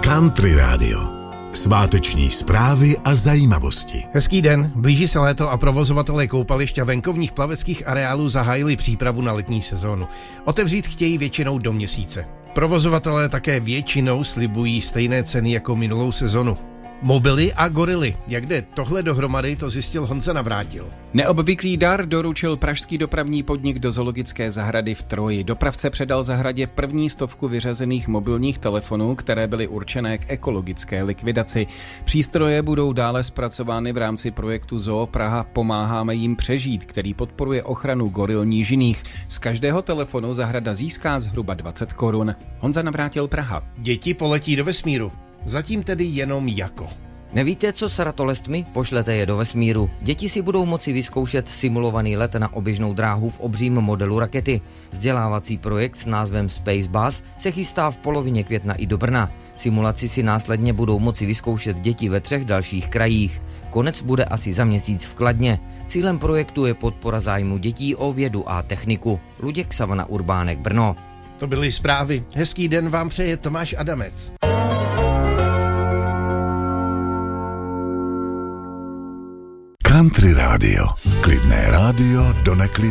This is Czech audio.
Country Radio. Sváteční zprávy a zajímavosti. Hezký den, blíží se léto a provozovatelé koupališť a venkovních plaveckých areálů zahájili přípravu na letní sezónu. Otevřít chtějí většinou do měsíce. Provozovatelé také většinou slibují stejné ceny jako minulou sezonu. Mobily a gorily. Jak jde tohle dohromady, to zjistil Honza Navrátil. Neobvyklý dar doručil pražský dopravní podnik do zoologické zahrady v Troji. Dopravce předal zahradě první 100 vyřazených mobilních telefonů, které byly určené k ekologické likvidaci. Přístroje budou dále zpracovány v rámci projektu Zoo Praha Pomáháme jim přežít, který podporuje ochranu goril nížinných. Z každého telefonu zahrada získá zhruba 20 korun. Honza Navrátil, Praha. Děti poletí do vesmíru. Zatím tedy jenom jako. Nevíte, co s ratolestmi? Pošlete je do vesmíru. Děti si budou moci vyzkoušet simulovaný let na oběžnou dráhu v obřím modelu rakety. Vzdělávací projekt s názvem Space Bus se chystá v polovině května i do Brna. Simulaci si následně budou moci vyzkoušet děti ve 3 dalších krajích. Konec bude asi za měsíc v Kladně. Cílem projektu je podpora zájmu dětí o vědu a techniku. Luděk Savana Urbánek, Brno. To byly zprávy. Hezký den vám přeje Tomáš Adamec. Country Radio. Klidné rádio do neklidné.